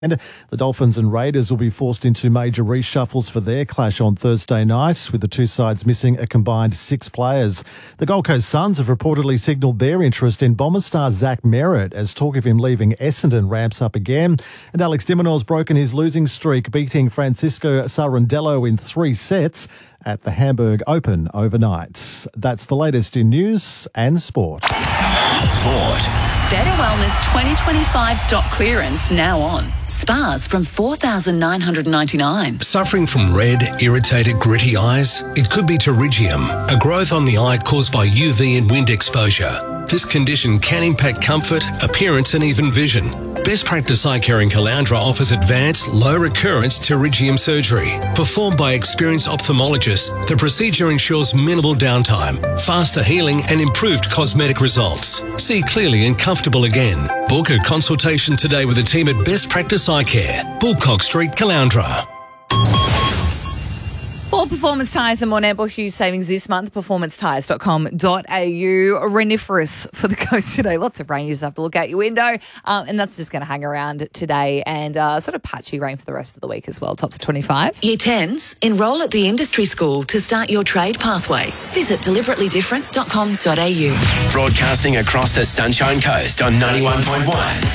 And the Dolphins and Raiders will be forced into major reshuffles for their clash on Thursday night, with the two sides missing a combined 6 players. The Gold Coast Suns have reportedly signalled their interest in Bomber star Zach Merritt as talk of him leaving Essendon ramps up again. And Alex de Minaur's broken his losing streak, beating Francisco Sarandello in 3 sets at the Hamburg Open overnight. That's the latest in news and sport. Better Wellness 2025 stock clearance now on. Spas from $4,999. Suffering from red, irritated, gritty eyes? It could be pterygium, a growth on the eye caused by UV and wind exposure. This condition can impact comfort, appearance and even vision. Best Practice Eye Care in Caloundra offers advanced, low-recurrence pterygium surgery. Performed by experienced ophthalmologists, the procedure ensures minimal downtime, faster healing and improved cosmetic results. See clearly and comfortable again. Book a consultation today with the team at Best Practice Eye Care, Bullcock Street, Caloundra. For Performance Tyres and more Netball Huge savings this month, performancetyres.com.au. Reniferous for the coast today. Lots of rain. You just have to look out your window. And that's just going to hang around today, and sort of patchy rain for the rest of the week as well. Tops of 25. Year 10s, enrol at the industry school to start your trade pathway. Visit deliberatelydifferent.com.au. Broadcasting across the Sunshine Coast on 91.1.